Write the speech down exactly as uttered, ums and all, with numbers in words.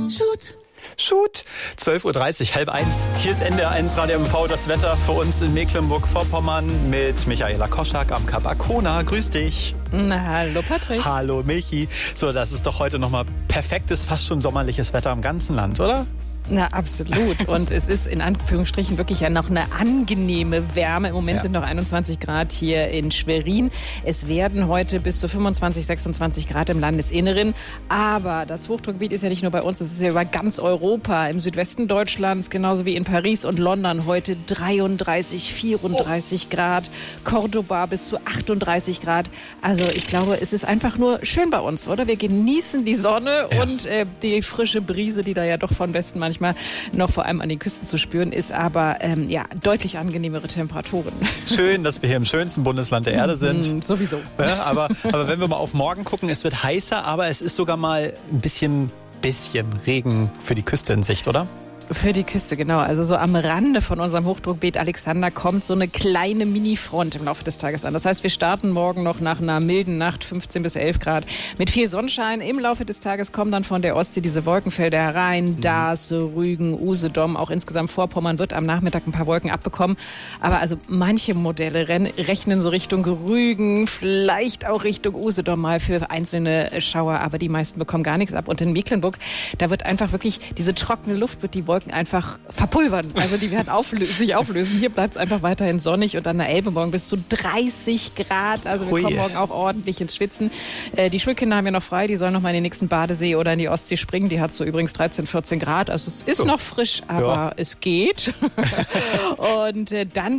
Shoot. Shoot. zwölf Uhr dreißig, halb eins. Hier ist N D R eins Radio M V, das Wetter für uns in Mecklenburg-Vorpommern mit Michaela Koschak am Kap Arkona. Grüß dich. Na, hallo Patrick. Hallo Michi. So, das ist doch heute nochmal perfektes, fast schon sommerliches Wetter im ganzen Land, oder? Na, absolut. Und es ist in Anführungsstrichen wirklich ja noch eine angenehme Wärme. Im Moment ja. sind noch einundzwanzig Grad hier in Schwerin. Es werden heute bis zu fünfundzwanzig, sechsundzwanzig Grad im Landesinneren. Aber das Hochdruckgebiet ist ja nicht nur bei uns, es ist ja über ganz Europa. Im Südwesten Deutschlands, genauso wie in Paris und London, heute dreiunddreißig, vierunddreißig oh. Grad. Cordoba bis zu achtunddreißig Grad. Also ich glaube, es ist einfach nur schön bei uns, oder? Wir genießen die Sonne ja. und äh, die frische Brise, die da ja doch von Westen manchmal noch vor allem an den Küsten zu spüren ist, aber ähm, ja, deutlich angenehmere Temperaturen. Schön, dass wir hier im schönsten Bundesland der Erde sind. Mm, sowieso. Ja, aber, aber wenn wir mal auf morgen gucken, es wird heißer, aber es ist sogar mal ein bisschen, bisschen Regen für die Küste in Sicht, oder? Für die Küste, genau. Also so am Rande von unserem Hochdruckbeet Alexander kommt so eine kleine Mini-Front im Laufe des Tages an. Das heißt, wir starten morgen noch nach einer milden Nacht, fünfzehn bis elf Grad, mit viel Sonnenschein. Im Laufe des Tages kommen dann von der Ostsee diese Wolkenfelder herein. Das, Rügen, Usedom, auch insgesamt Vorpommern wird am Nachmittag ein paar Wolken abbekommen. Aber also manche Modelle rechnen so Richtung Rügen, vielleicht auch Richtung Usedom mal für einzelne Schauer. Aber die meisten bekommen gar nichts ab. Und in Mecklenburg, da wird einfach wirklich diese trockene Luft, wird die Wolken einfach verpulvern. Also die werden auflö- sich auflösen. Hier bleibt es einfach weiterhin sonnig und an der Elbe morgen bis zu dreißig Grad. Also wir Ui. kommen morgen auch ordentlich ins Schwitzen. Äh, die Schulkinder haben ja noch frei. Die sollen noch mal in den nächsten Badesee oder in die Ostsee springen. Die hat so übrigens dreizehn, vierzehn Grad. Also es ist so. noch frisch, aber ja. es geht. Und äh, dann